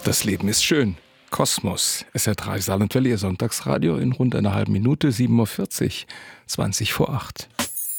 Das Leben ist schön. Kosmos, SR3 Saarland-Welle, Ihr Sonntagsradio in rund einer halben Minute, 7:40 Uhr, 20 vor 8.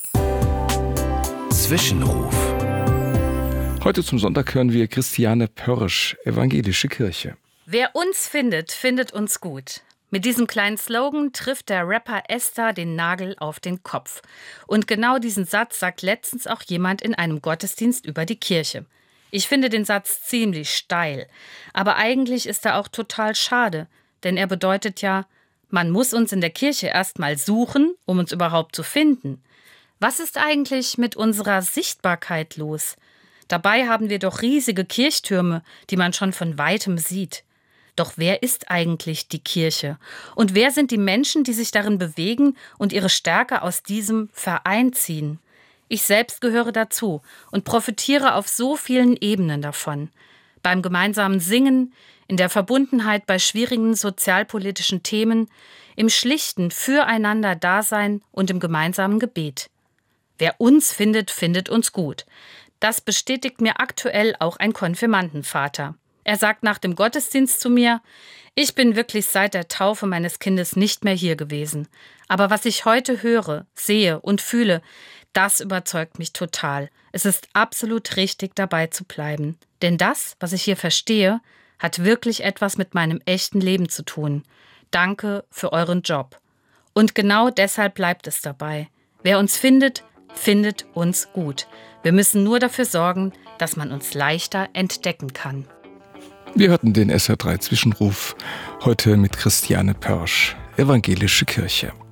Zwischenruf. Heute zum Sonntag hören wir Christiane Pörsch, Evangelische Kirche. Wer uns findet, findet uns gut. Mit diesem kleinen Slogan trifft der Rapper Esther den Nagel auf den Kopf. Und genau diesen Satz sagt letztens auch jemand in einem Gottesdienst über die Kirche. Ich finde den Satz ziemlich steil, aber eigentlich ist er auch total schade, denn er bedeutet ja, man muss uns in der Kirche erst mal suchen, um uns überhaupt zu finden. Was ist eigentlich mit unserer Sichtbarkeit los? Dabei haben wir doch riesige Kirchtürme, die man schon von weitem sieht. Doch wer ist eigentlich die Kirche? Und wer sind die Menschen, die sich darin bewegen und ihre Stärke aus diesem Verein ziehen? Ich selbst gehöre dazu und profitiere auf so vielen Ebenen davon. Beim gemeinsamen Singen, in der Verbundenheit bei schwierigen sozialpolitischen Themen, im schlichten Füreinander-Dasein und im gemeinsamen Gebet. Wer uns findet, findet uns gut. Das bestätigt mir aktuell auch ein Konfirmandenvater. Er sagt nach dem Gottesdienst zu mir: Ich bin wirklich seit der Taufe meines Kindes nicht mehr hier gewesen. Aber was ich heute höre, sehe und fühle, das überzeugt mich total. Es ist absolut richtig, dabei zu bleiben. Denn das, was ich hier verstehe, hat wirklich etwas mit meinem echten Leben zu tun. Danke für euren Job. Und genau deshalb bleibt es dabei. Wer uns findet, findet uns gut. Wir müssen nur dafür sorgen, dass man uns leichter entdecken kann. Wir hörten den SR3 Zwischenruf heute mit Christiane Pörsch, Evangelische Kirche.